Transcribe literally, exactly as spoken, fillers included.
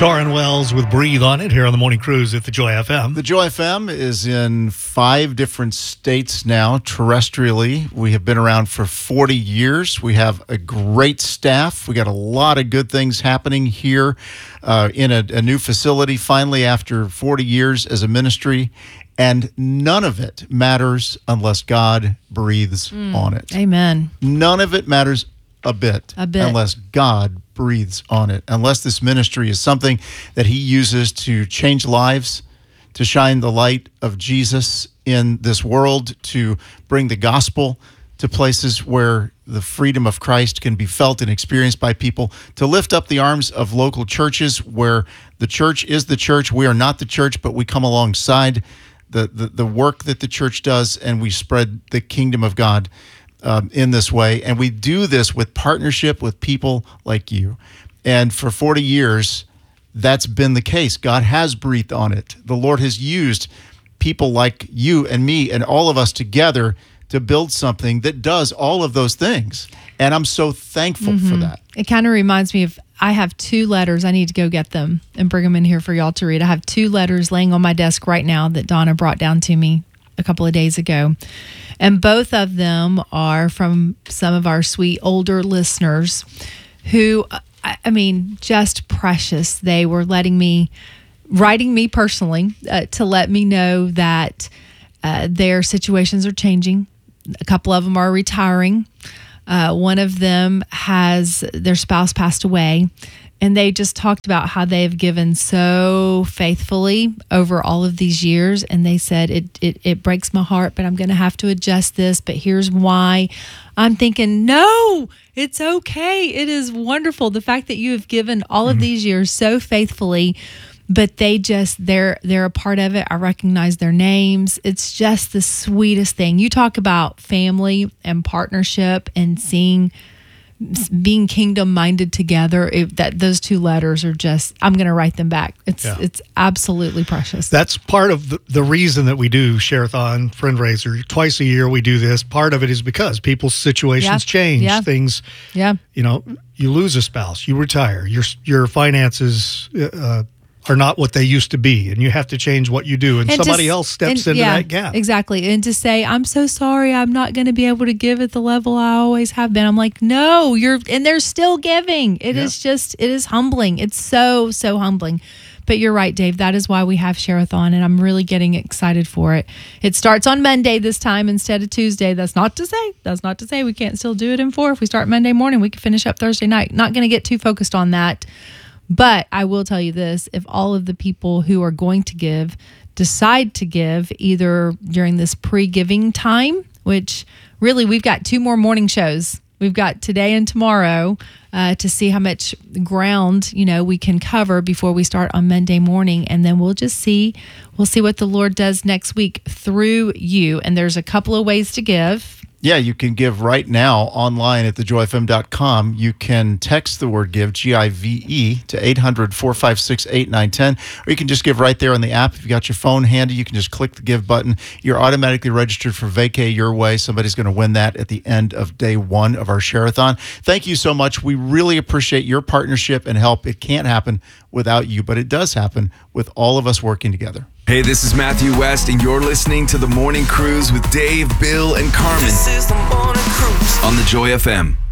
Torrin Wells with Breathe on It here on the Morning Cruise at the Joy F M. The Joy F M is in five different states now, terrestrially. We have been around for forty years. We have a great staff. We got a lot of good things happening here uh, in a, a new facility, finally, after forty years as a ministry. And none of it matters unless God breathes mm. on it. Amen. None of it matters a bit, a bit unless God breathes on it, unless this ministry is something that he uses to change lives, to shine the light of Jesus in this world, to bring the gospel to places where the freedom of Christ can be felt and experienced by people, to lift up the arms of local churches where the church is the church. We are not the church, but we come alongside the, the, the work that the church does, and we spread the kingdom of God Um, in this way. And we do this with partnership with people like you. And for forty years, that's been the case. God has breathed on it. The Lord has used people like you and me and all of us together to build something that does all of those things. And I'm so thankful mm-hmm. for that. It kind of reminds me of, I have two letters. I need to go get them and bring them in here for y'all to read. I have two letters laying on my desk right now that Donna brought down to me a couple of days ago. And both of them are from some of our sweet older listeners who, I mean, just precious. They were letting me, writing me personally uh, to let me know that uh, their situations are changing. A couple of them are retiring. Uh, one of them has, their spouse passed away. And they just talked about how they've given so faithfully over all of these years. And they said, it it, it breaks my heart, but I'm going to have to adjust this. But here's why. I'm thinking, no, it's okay. It is wonderful. The fact that you have given all of mm-hmm. these years so faithfully, but they just, they're, they're a part of it. I recognize their names. It's just the sweetest thing. You talk about family and partnership and seeing being kingdom minded together. It, that those two letters are just, I'm going to write them back. It's yeah. it's absolutely precious. That's part of the, the reason that we do Share-a-thon Friendraiser. Twice a year we do this. Part of it is because people's situations yeah. change. Yeah. Things, yeah. you know, you lose a spouse, you retire, your your finances uh, are not what they used to be, and you have to change what you do, and, and somebody to, else steps and, into yeah, that gap. Exactly. And to say, I'm so sorry, I'm not going to be able to give at the level I always have been. I'm like, no, you're, and they're still giving. It yeah. is just, it is humbling. It's so, so humbling. But you're right, Dave. That is why we have Share-a-thon, and I'm really getting excited for it. It starts on Monday this time instead of Tuesday. That's not to say, that's not to say we can't still do it in four. If we start Monday morning, we can finish up Thursday night. Not going to get too focused on that. But I will tell you this, if all of the people who are going to give decide to give either during this pre-giving time, which really we've got two more morning shows. We've got today and tomorrow uh, to see how much ground, you know, we can cover before we start on Monday morning. And then we'll just see, we'll see what the Lord does next week through you. And there's a couple of ways to give. Yeah, you can give right now online at the joy f m dot com. You can text the word give, G I V E, to eight hundred, four five six, eight nine one zero, or you can just give right there on the app. If you got your phone handy, you can just click the give button. You're automatically registered for Vacay Your Way. Somebody's going to win that at the end of day one of our Share-a-thon. Thank you so much. We really appreciate your partnership and help. It can't happen without you, but it does happen with all of us working together. Hey, this is Matthew West, and you're listening to The Morning Cruise with Dave, Bill, and Carmen. This is The Morning Cruise on the Joy F M.